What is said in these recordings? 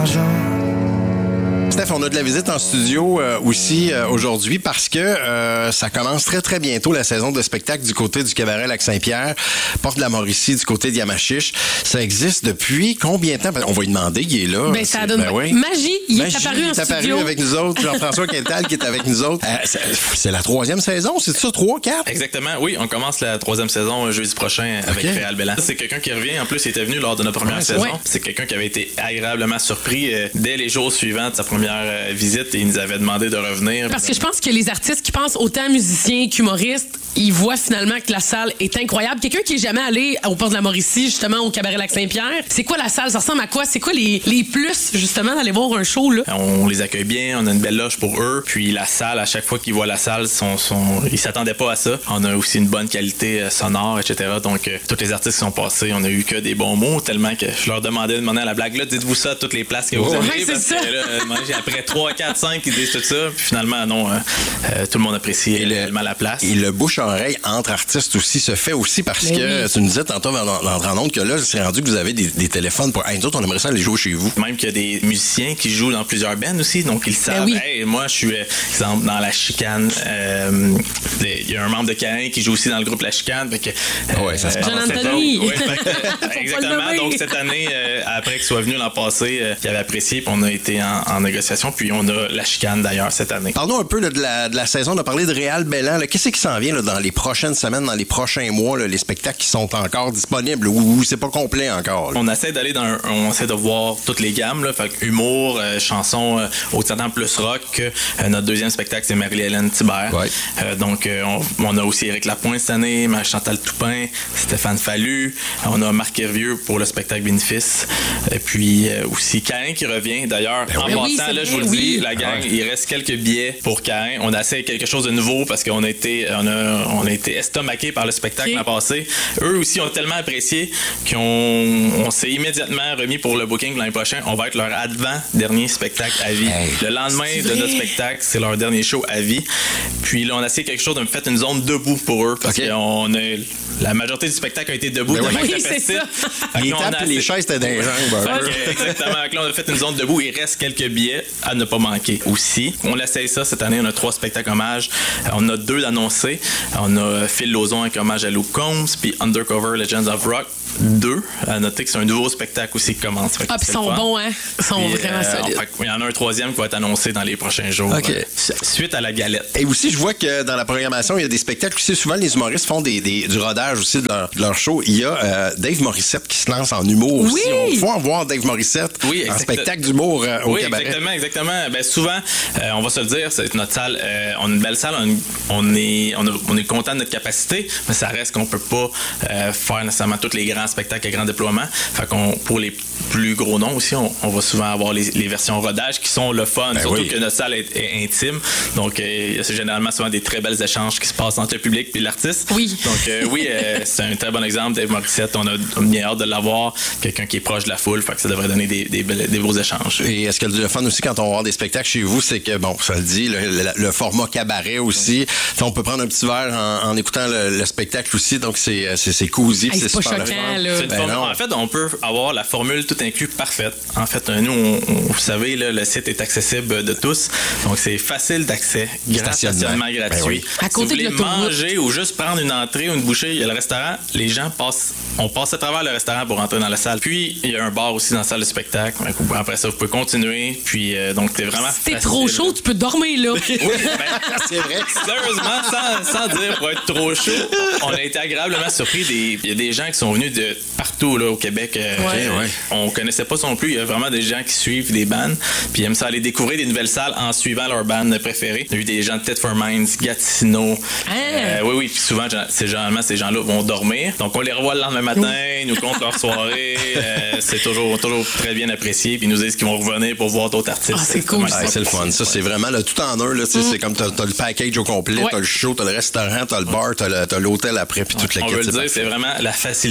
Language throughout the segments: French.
l'argent. Steph, on a de la visite en studio aussi aujourd'hui parce que ça commence très, très bientôt la saison de spectacle du côté du Cabaret Lac-Saint-Pierre, Porte de la Mauricie, du côté de Yamachiche. Ça existe depuis combien de temps? On va lui demander, il est là. Ben, ça donne magie. Il est apparu en studio. Avec nous autres. Jean-François Quintal qui est avec nous autres. C'est la 3e saison, c'est ça? 3, 4? Exactement, oui. On commence la 3e saison jeudi prochain avec Réal Bellan. C'est quelqu'un qui revient. En plus, il était venu lors de notre première saison. Ouais. C'est quelqu'un qui avait été agréablement surpris dès les jours suivants de sa première visite et il nous avait demandé de revenir. Parce que je pense que les artistes qui pensent autant musiciens qu'humoristes, ils voient finalement que la salle est incroyable. Quelqu'un qui est jamais allé au Port de la Mauricie, justement, au Cabaret Lac-Saint-Pierre, c'est quoi la salle? Ça ressemble à quoi? C'est quoi les plus, justement, d'aller voir un show, là? On les accueille bien, on a une belle loge pour eux. Puis la salle, à chaque fois qu'ils voient la salle, ils s'attendaient pas à ça. On a aussi une bonne qualité sonore, etc. Donc, tous les artistes qui sont passés, on a eu que des bons mots, tellement que je leur demandais à la blague, là, dites-vous ça à toutes les places que vous avez. Ouais, parce que là, après 3, 4, 5 qui disent tout ça, puis finalement, non, tout le monde apprécie réellement la place. Et le bouche-oreille entre artistes aussi se fait aussi parce que tu nous disais tantôt dans l'entrée en onde que là, c'est rendu que vous avez des téléphones pour. Hey, nous autres, on aimerait ça aller jouer chez vous. Même qu'il y a des musiciens qui jouent dans plusieurs bands aussi, donc ils savent. Hey, moi, je suis, exemple, dans La Chicane. Il y a un membre de Caïn qui joue aussi dans le groupe La Chicane. Oui, ça se passe. Jean-Anthony. Exactement. Donc, cette année, après qu'il soit venu l'an passé, il avait apprécié, puis on a été en négociation, puis on a La Chicane d'ailleurs cette année. Parlons un peu là, de la saison. On a parlé de Réal Bellan. Qu'est-ce qui s'en vient là, dans les prochaines semaines, dans les prochains mois, là, les spectacles qui sont encore disponibles ou c'est pas complet encore? Là? On essaie on essaie de voir toutes les gammes, là, fait que humour, chansons au-dessus plus rock. Notre deuxième spectacle, c'est Marie-Hélène Thibert. Ouais. Donc, on a aussi Éric Lapointe cette année, Chantal Toupin, Stéphane Fallu. On a Marc Hervieux pour le spectacle bénéfice. Et puis aussi Caïn qui revient. D'ailleurs, en passant, là, je vous le dis, la gang, il reste quelques billets pour Caïn. On a essayé quelque chose de nouveau parce qu'on a été estomaqués par le spectacle l'an passé. Eux aussi ont tellement apprécié qu'on s'est immédiatement remis pour le booking l'année prochaine. On va être leur avant-dernier spectacle à vie. Hey, le lendemain de notre spectacle, c'est leur dernier show à vie. Puis là, on a essayé quelque chose de me faire une zone debout pour eux parce que la majorité du spectacle a été debout. C'est ça. Les tables et les chaises étaient dans les jambes. Exactement. Là, on a fait une zone debout. Il reste quelques billets à ne pas manquer aussi. On essaye ça cette année. On a 3 spectacles hommages. On a 2 d'annoncés. On a Phil Lauzon avec hommage à Luke Combs, puis Undercover Legends of Rock 2. À noter que c'est un nouveau spectacle aussi qui commence. Puis ils sont bons, hein? Ils sont vraiment solides. Il y en a un 3e qui va être annoncé dans les prochains jours. Suite à la galette. Et aussi, je vois que dans la programmation, il y a des spectacles aussi. Souvent, les humoristes font du rodage aussi de leur show. Il y a Dave Morissette qui se lance en humour aussi. On faut en voir Dave Morissette en spectacle d'humour au cabaret. Exactement. Ben, souvent, on va se le dire, c'est notre salle. On a une belle salle. On est content de notre capacité, mais ça reste qu'on peut pas faire nécessairement tous les grands spectacles à grand déploiement. Fait qu'on, pour les plus gros noms aussi, on va souvent avoir les versions rodage qui sont le fun, surtout que notre salle est intime. Donc, c'est généralement souvent des très belles échanges qui se passent entre le public et l'artiste. Oui. Donc, c'est un très bon exemple. Dave Morissette, on a bien hâte de l'avoir. Quelqu'un qui est proche de la foule, fait que ça devrait donner des beaux échanges. Et est-ce que le fun aussi quand on va voir des spectacles chez vous, c'est que, bon, ça le dit, le format cabaret aussi. On peut prendre un petit verre en écoutant le spectacle aussi, donc c'est cosy. C'est pas choquant, là. En fait, on peut avoir la formule tout inclus parfaite. En fait, nous, vous savez, là, le site est accessible de tous, donc c'est facile d'accès, stationnement gratuit. À côté si vous voulez manger ou juste prendre une entrée ou une bouchée, il y a le restaurant, les gens on passe à travers le restaurant pour rentrer dans la salle. Puis, il y a un bar aussi dans la salle de spectacle. Après ça, vous pouvez continuer. Puis, donc, c'est vraiment si t'es trop chaud, tu peux dormir là. Oui, c'est vrai. Sérieusement, sans dire pour être trop chaud, on a été agréablement surpris. Il y a des gens qui sont venus de partout là, au Québec. On connaissait pas ça non plus. Il y a vraiment des gens qui suivent des bands. Puis, ils aiment ça aller découvrir des nouvelles salles en suivant leur band préférée. Il y a eu des gens de Ted for Minds, Gatineau. Oui. Puis souvent, généralement, ces gens-là vont dormir. Donc, on les revoit le lendemain matin, ils nous comptent leur soirée. C'est toujours très bien apprécié. Puis ils nous disent qu'ils vont revenir pour voir d'autres artistes. C'est cool. C'est le fun. Ça, c'est vraiment le tout en un. Là, c'est comme t'as le package au complet, t'as le show, t'as le restaurant, t'as le bar, t'as l'hôtel après, puis toute la quête. On veut le dire, c'est vraiment la facilité. Là.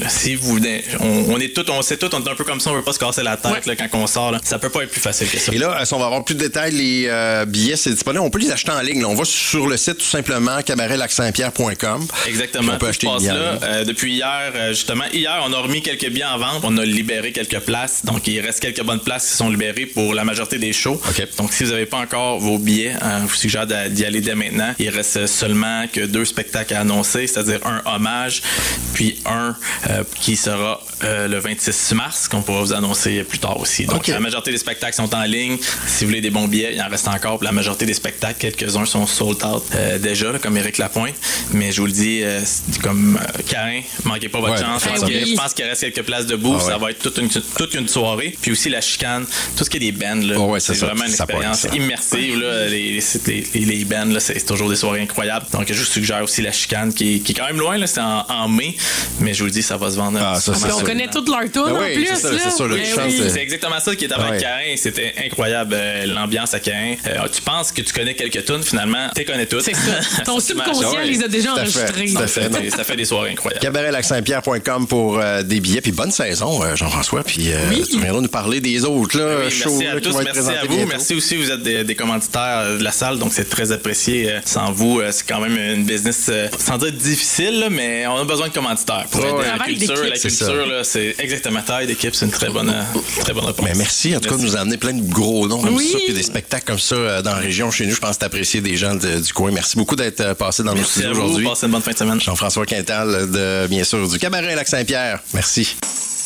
Si vous venez, on sait tout, on est un peu comme ça, on veut pas se casser la tête là, quand on sort. Là. Ça peut pas être plus facile que ça. Et là, si on va avoir plus de détails, les billets, c'est disponible. On peut les acheter en ligne. Là. On va sur le site tout simplement cabaretlac-saint-pierre.com. Exactement. On peut acheter des billets. Depuis hier, justement, on a remis quelques billets en vente. On a libéré quelques places. Donc, il reste quelques bonnes places qui sont libérées pour la majorité des shows. Okay. Donc, si vous n'avez pas encore vos billets, je vous suggère d'y aller dès maintenant. Il reste seulement que 2 spectacles à annoncer, c'est-à-dire un hommage, puis un qui sera le 26 mars, qu'on pourra vous annoncer plus tard aussi. Donc, la majorité des spectacles sont en ligne. Si vous voulez des bons billets, il en reste encore. Puis la majorité des spectacles, quelques-uns sont sold out déjà, là, comme Éric Lapointe. Mais je vous le dis, comme Caïn, manquez pas votre chance. Parce que je pense qu'il reste quelques places debout. Ça va être toute une soirée. Puis aussi la chicane, tout ce qui est des bands, là, c'est vraiment une expérience immersive. Là, les bands, là, c'est toujours des soirées incroyables. Donc, je vous suggère aussi la chicane qui est quand même loin. Là, c'est en mai. Mais je vous le dis, ça va se vendre. On connaît toutes leurs tunes en plus. C'est exactement ça qui est avec Caïn. C'était incroyable, l'ambiance à Caïn. Tu penses que tu connais quelques tunes, finalement, tu les connais toutes. C'est ça. Ton subconscient les a déjà enregistrées. Ça fait des soirées incroyables. cabaretlac-saint-pierre.com pour des billets. Puis bonne saison, Jean-François. Puis tu viendras nous parler des autres là, shows merci à tous, merci à vous. Bientôt. Merci aussi, vous êtes des commanditaires de la salle, donc c'est très apprécié. Sans vous, c'est quand même une business, sans dire difficile, là, mais on a besoin de commanditaires pour aider la culture. La culture, là, c'est exactement taille d'équipe, c'est une très bonne réponse. Mais merci, en tout cas, de nous amener plein de gros noms comme ça, puis des spectacles comme ça dans la région chez nous. Je pense que c'est apprécié des gens du coin. Merci beaucoup d'être passé dans nos studios aujourd'hui. Passez une bonne fin de semaine. Jean-François Quintal, bien sûr, du Cabaret Lac-Saint-Pierre. Merci.